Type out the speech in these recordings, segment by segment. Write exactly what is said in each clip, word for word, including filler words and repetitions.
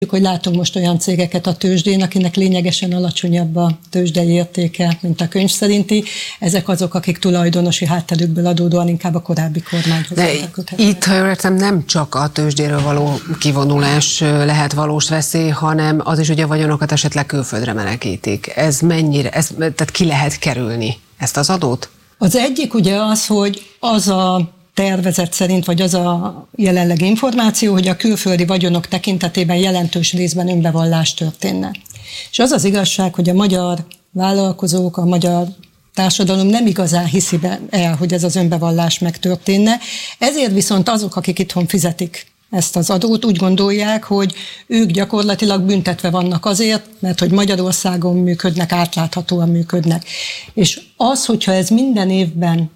hogy látunk most olyan cégeket a tőzsdén, akinek lényegesen alacsonyabb a tőzsdei értéke, mint a könyv szerinti. Ezek azok, akik tulajdonosi hátterükből adódóan inkább a korábbi kormányhoz. De itt, ha jól értem, nem csak a tőzsdéről való kivonulás lehet valós veszély, hanem az is, hogy a vagyonokat esetleg külföldre menekítik. Ez mennyire, ez, tehát ki lehet kerülni ezt az adót? Az egyik ugye az, hogy az a tervezet szerint, vagy az a jelenlegi információ, hogy a külföldi vagyonok tekintetében jelentős részben önbevallás történne. És az az igazság, hogy a magyar vállalkozók, a magyar társadalom nem igazán hiszi el, hogy ez az önbevallás megtörténne. Ezért viszont azok, akik itthon fizetik ezt az adót, úgy gondolják, hogy ők gyakorlatilag büntetve vannak azért, mert hogy Magyarországon működnek, átláthatóan működnek. És az, hogyha ez minden évben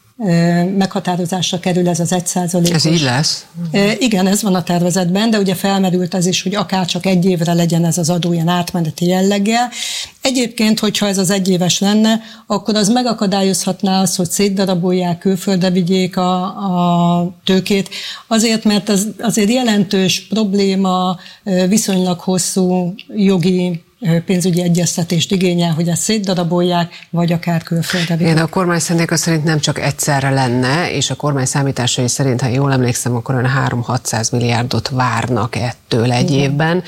meghatározásra kerül ez az egy százalékos. Ez így lesz? Igen, ez van a tervezetben, de ugye felmerült az is, hogy akár csak egy évre legyen ez az adó ilyen átmeneti jelleggel. Egyébként, hogyha ez az egyéves lenne, akkor az megakadályozhatná azt, hogy szétdarabolják, külföldre vigyék a, a tőkét, azért, mert ez azért jelentős probléma, viszonylag hosszú jogi pénzügyi egyeztetést igényel, hogy ezt szétdarabolják, vagy akár külföldre vigyék. Igen, de a kormány szándéka szerint nem csak egyszerre lenne, és a kormány számításai szerint, ha jól emlékszem, akkor olyan három-hatszáz milliárdot várnak ettől egy Igen. évben,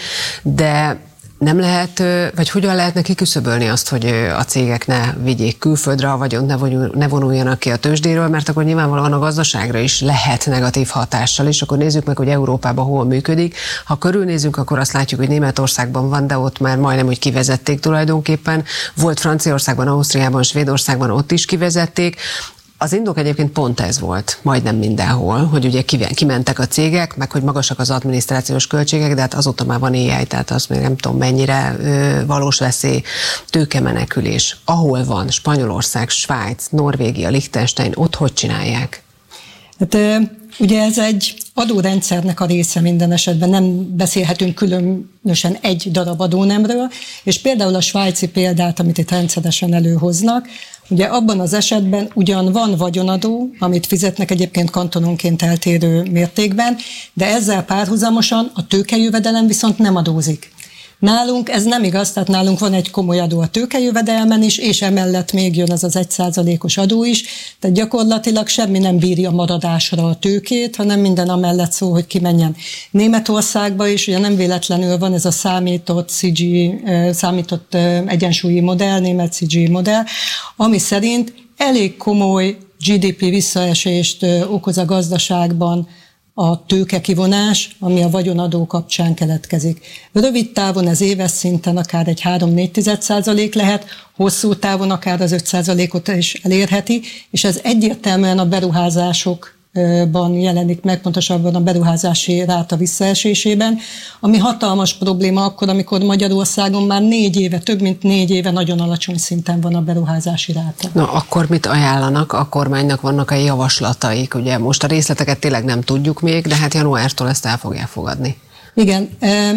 de nem lehet, vagy hogyan lehetne kiküszöbölni azt, hogy a cégek ne vigyék külföldre a vagyont, ne vonuljanak ki a tőzsdéről, mert akkor nyilvánvalóan a gazdaságra is lehet negatív hatással, és akkor nézzük meg, hogy Európában hol működik. Ha körülnézünk, akkor azt látjuk, hogy Németországban van, de ott már majdnem, hogy kivezették tulajdonképpen. Volt Franciaországban, Ausztriában, Svédországban, ott is kivezették. Az indok egyébként pont ez volt, majdnem mindenhol, hogy ugye kimentek a cégek, meg hogy magasak az adminisztrációs költségek, de hát azóta már van á i, tehát azt még nem tudom mennyire ö, valós veszély, tőkemenekülés. Ahol van Spanyolország, Svájc, Norvégia, Liechtenstein, ott hogy csinálják? Hát ugye ez egy adórendszernek a része minden esetben, nem beszélhetünk különösen egy darab adónemről, és például a svájci példát, amit itt rendszeresen előhoznak, ugye abban az esetben ugyan van vagyonadó, amit fizetnek egyébként kantononként eltérő mértékben, de ezzel párhuzamosan a tőkejövedelem viszont nem adózik. Nálunk ez nem igaz, tehát nálunk van egy komoly adó a tőkejövedelmen is, és emellett még jön ez az egy százalékos adó is, tehát gyakorlatilag semmi nem bírja maradásra a tőkét, hanem minden amellett szól, hogy kimenjen Németországba is, ugye nem véletlenül van ez a számított cé gé, számított egyensúlyi modell, német cé gé modell, ami szerint elég komoly gé dé pé visszaesést okoz a gazdaságban a tőkekivonás, ami a vagyonadó kapcsán keletkezik. Rövid távon ez éves szinten akár egy három-négy százalék lehet, hosszú távon akár az öt százalékot is elérheti, és ez egyértelműen a beruházásokban jelenik meg, pontosabban a beruházási ráta visszaesésében, ami hatalmas probléma akkor, amikor Magyarországon már négy éve, több mint négy éve nagyon alacsony szinten van a beruházási ráta. Na, akkor mit ajánlanak? A kormánynak vannak a javaslataik, ugye most a részleteket tényleg nem tudjuk még, de hát januártól ezt el fogják fogadni. Igen,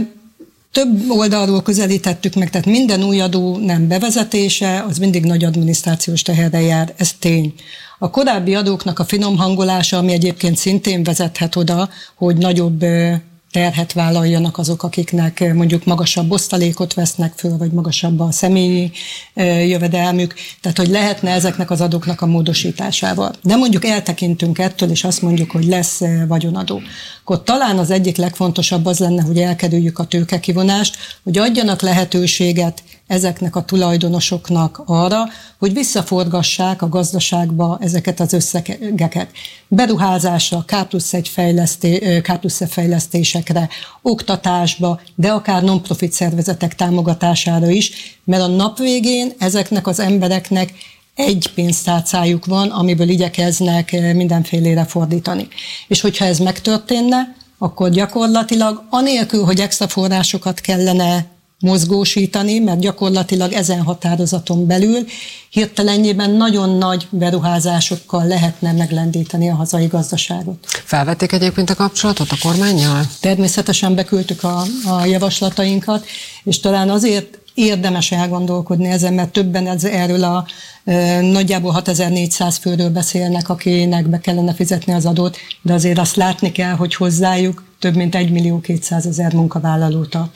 több oldalról közelítettük meg, tehát minden új adó nem bevezetése, az mindig nagy adminisztrációs teherrel jár, ez tény. A korábbi adóknak a finom hangolása, ami egyébként szintén vezethet oda, hogy nagyobb terhet vállaljanak azok, akiknek mondjuk magasabb osztalékot vesznek föl, vagy magasabb a személyi jövedelmük, tehát hogy lehetne ezeknek az adóknak a módosításával. De mondjuk eltekintünk ettől, és azt mondjuk, hogy lesz vagyonadó. Akkor talán az egyik legfontosabb az lenne, hogy elkerüljük a tőkekivonást, hogy adjanak lehetőséget ezeknek a tulajdonosoknak arra, hogy visszaforgassák a gazdaságba ezeket az összegeket. Beruházásra, K plusz egy fejleszté, K plusz egy fejlesztésekre, oktatásba, de akár non-profit szervezetek támogatására is, mert a nap végén ezeknek az embereknek egy pénztárcájuk van, amiből igyekeznek mindenfélére fordítani. És hogyha ez megtörténne, akkor gyakorlatilag anélkül, hogy extra forrásokat kellene mozgósítani, mert gyakorlatilag ezen határozaton belül hirtelenjében nagyon nagy beruházásokkal lehetne meglendíteni a hazai gazdaságot. Felvették egyébként a kapcsolatot a kormánnyal? Természetesen beküldtük a, a javaslatainkat, és talán azért érdemes elgondolkodni ezen, mert többen ez, erről a e, nagyjából hatezer-négyszáz főről beszélnek, akinek be kellene fizetni az adót, de azért azt látni kell, hogy hozzájuk több mint egy millió kétszázezer munkavállaló tart.